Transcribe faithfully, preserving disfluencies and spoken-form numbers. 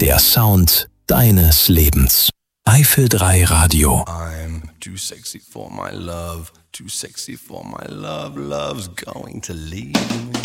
Der Sound deines Lebens. Eifel drei Radio. I'm too sexy for my love, too sexy for my love, love's going to leave me.